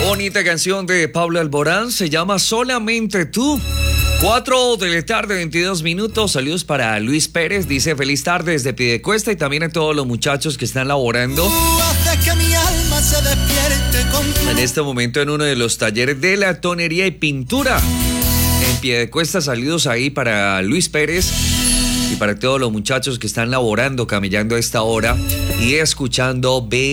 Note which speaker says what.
Speaker 1: Bonita canción de Pablo Alborán, se llama Solamente Tú. 4 de la tarde, 22 minutos. Saludos para Luis Pérez, dice feliz tarde desde Piedecuesta y también a todos los muchachos que están laborando en este momento en uno de los talleres de la tonería y pintura en Piedecuesta. Saludos ahí para Luis Pérez y para todos los muchachos que están laborando, camellando a esta hora y escuchando